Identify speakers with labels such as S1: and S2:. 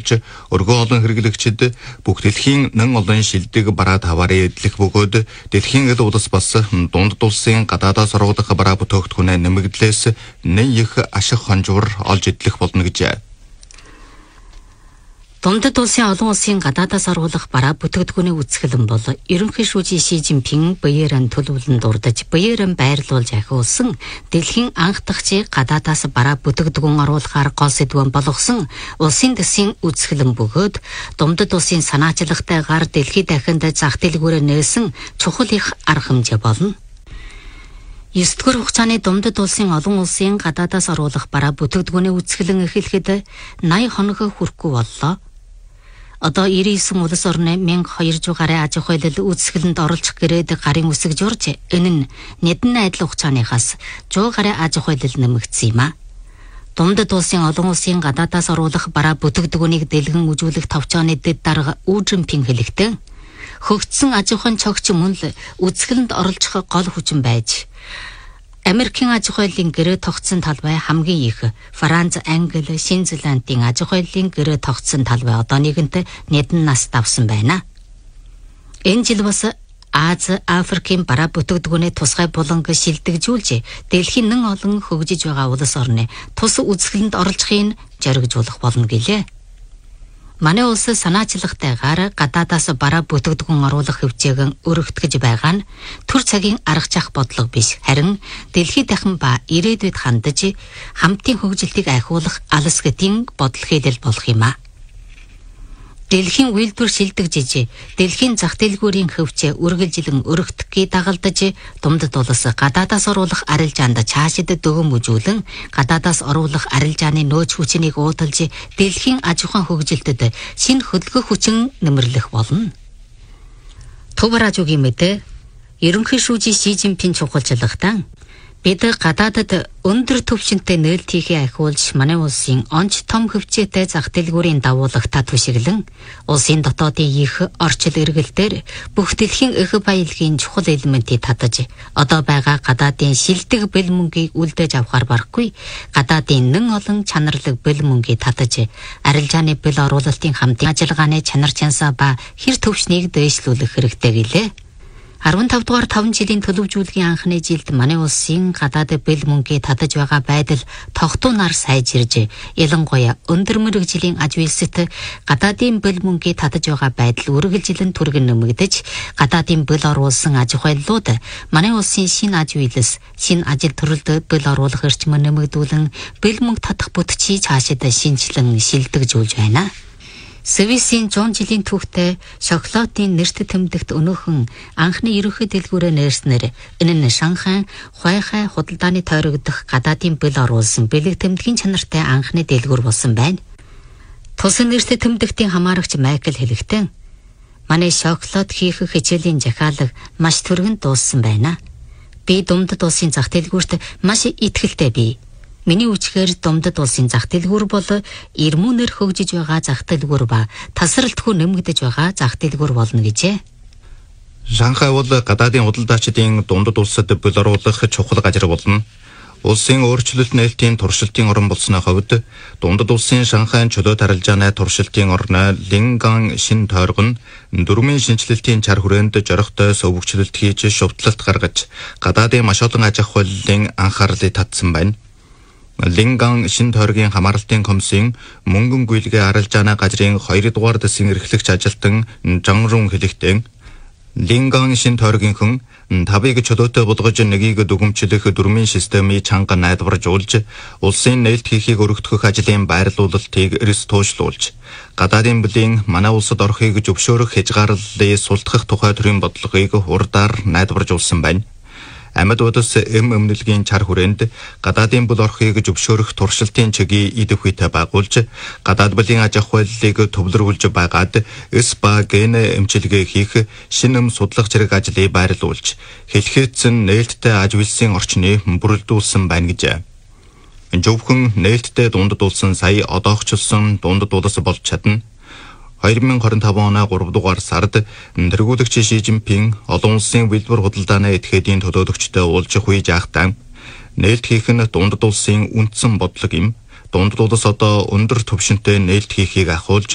S1: тохируулж өргөө олон хэрэглэгчид бүх дэлхийн нэн олон шилдэг бараа таваарыг эдлэх бөгөөд дэлхийн эд улс бас дундад улсын гадаадаас оруулах бараа бүтээгдэхүүнээ нэмэгдлээс нэн их ашиг хонжуур олж эдлэх болно гэжээ.
S2: Дундад улсын олон улсын гадаадаас оруулах бараа бүтээгдэхүүний үзэсгэлэн бол ерөнхий шүүжийн Ши Жинпин Баеран төлөвлөн дурдж Баеран байрлуулж ахиулсан дэлхийн анх дахь гадаадаас бараа бүтээгдэхүүн оруулахаар гол сэдвэн болгосон улсын дэсийн үзэсгэлэн бөгөөд дундад улсын санаачлагтайгаар дэлхийд дахинд зах дэлгүүрээ нээсэн чухал их арга хэмжээ болно. 9-р хугацааны дундад улсын олон улсын гадаадаас оруулах бараа бүтээгдэхүүний үзэсгэлэн эхлэхэд 80 хоног хүрэхгүй боллоо. Одоо 99 улс орны 1200 гаруй аж ахуй үзэсгэлэнд оролцох гэрээд гарын үсэг журж энэ нь нэдэн адил хугацааныхаас 100 гаруй аж ахуй нэмэгдсэн юм а. Дундад улсын олон улсын гадаадаас оруулах бараа бүтээгдэхүүнийг дэлгэн үжүүлэх товчооны дэд дарга Жинпин хэлэхдээ хөгжсөн аж ахуйн цогц мөн л үзэсгэлэнд оролцох гол хүчин байж Америкийн аж ахуйлын гэрээ тогтсон талбай хамгийн их Франц, Англи, Шинэ Зеландын аж ахуйлын гэрээ тогтсон талбай одоо нэгэнт нэдэн нас давсан байна. Энэ жил бас Аз, Африкийн бараа бүтээгдэхүүний тусгай буланг шилдэгжүүлж дэлхийн нэн олон хөгжиж байгаа улс орны тус үзэсгэлэнд оролцохыг зоригжуулах болно гэлээ. Манай улс санаачлагтайгаар гадаадаас бараа бүтээгдэхүүн оруулах хөвчээгэн өргөтгөж байгаа нь төр цагийн арга зах бодлого биш харин дэлхийд дахин ба ирээдүйд хандаж хамтын хөгжилтийг ахиулах алс гэдгийн бодол хийлэл болох юм а. Дэлхийн үйлдвэр шилдэгжиж дэлхийн зах дэлгүүрийн хөвчөө үргэлжилэн өргөтгөхийг дагалдаж дундад улс гадаадаас оруулах арилжаанд цаашид дөгөм үзүүлэн гадаадаас оруулах арилжааны нөөц хүчнийг уудалж дэлхийн аж ахуйн хөгжилтөд шинэ хөдөлгөх хүчин нэмэрлэх болно. Төвраажугийн мэдээ ерөнхий шүүжийн Ши Жинпин чухалчлагтаа бид гадаадад өндөр түвшинтэй нээлт хийхээ ахиулж манай улсын онц том хөвчөөтэй зах дэлгүүрийн дагуулгатаа түшиглэн улсын дотоодын их орчил эргэлтээр бүх дэлхийн их баялагын чухал элементийг татаж одоо байгаа гадаадын шилдэг бэл мөнгийг үлдээж авахар барахгүй гадаадын нэн олон чанарлаг бэл мөнгийг татаж арилжааны бэл оруулалтын хамтын ажиллагааны чанар чансаа ба хэр төвшнийг дээшлүүлэх хэрэгтэй гэлээ. 15 дугаар 5 жилийн төлөвжүүлгийн анхны жилд манай улсын гадаад бэл мөнгийг татаж байгаа байдал тогтуунаар сайжирж, ялангуяа өндөр мэргэжлийн аж үйлсэд гадаадын бэл мөнгийг татаж байгаа байдал үргэлжилэн түргэн нэмэгдэж, гадаадын бэл оруулсан аж ахуйллууд манай улсын шинэ аж үйлс, шинэ ажил төрөлд бэл оруулах эрчим нэмэгдүүлэн бэл мөнг татах бүтцийг цаашид шинжилэн шилдэгжүүлж байна. Свисийн 100 жилийн түүхтэй шоколадын нэрт тэмдэгт өнөөхөн анхны ерөнхий дэлгүүрээ нээснээр энэ нь Шанхай Хуайхай худалдааны тойрогдох гадаадын бэл оруулсан бэлэг тэмдгийн чанартай анхны дэлгүүр болсон байна. Тусан нэрт тэмдэгтийн хамаарагч Майкл хэлэхдээ манай шоколад хийх хичээлийн захиалга маш түргэн дууссан байна. Би дундад улсын зах дэлгүүрт маш итгэлтэй бий. Миний үчгээр дундад улсын зах дэлгүүр бол ирмүүнээр хөгжиж байгаа зах дэлгүүр ба тасралтгүй нэмэгдэж байгаа зах дэлгүүр болно гэжээ.
S1: Шанхай бол гадаадын худалдаачдын дундад улсад бэл оруулах чухал газар болно. Улсын өөрчлөлт нээлтийн туршилтын орн болсны хувьд дундад улсын Шанхайн чөлөөт арилжааны туршилтын орн Линган шин тойрог нь дөрвийн шинжилэлтийн чар хүрээнд жоригтой сувгчлэлт хийж шувтлалт гаргаж гадаадын маш олон аж ахуйлын анхаарлыг татсан байна. Линган шин тойргийн хамаарлалтын комиссийн мөнгөн гүйлгээ арилжааны газрын 2 дугаар дэсийн эрхлэгч ажилтан Жанрун хэлэхдээ Линган шин тойргийнхэн тавыг чөлөөтэй болгож нэгийг дүгнэмжлэх дөрвийн системийг чанга найдваржуулж улсын нээлт хийхийг өргөтгөх ажлын байрлуулалтыг эрс туушлуулж гадаадын бүлийн манай улсад орохыг зөвшөөрөх хязгаарлалыг султгах тухай төрийн бодлогыг хурдаар найдваржуулсан байна. Амьд удас өмнөлгийн чар хүрээнд гадаадын бүл орохыг зөвшөөрөх туршилтын чигийг идэвхтэй байгуулж гадаад бүлийн аж ахуйлыг төвлөрүүлж байгаад СБА ген эмчилгээ хийх шинэм судлах зэрэг ажлыг байрлуулж хэлхээцэн нээлттэй аж үйлсийн орчныг бүрэлдүүлсэн байна гэжээ. Зөвхөн нээлттэй дундад улсын сая одоогчлсон дундад улс болж чадна. 2025 оны 3 дугаар сард тэргүүлэгч Ши Жинпин олон улсын үйлдвэр худалдааны этгээдийн төлөөлөгчтэй уулзах үе жаахтаа нээлт хийх нь дундад улсын үндсэн бодлого юм. Дундад улс одоо өндөр түвшинтэй нээлт хийхийг ахиулж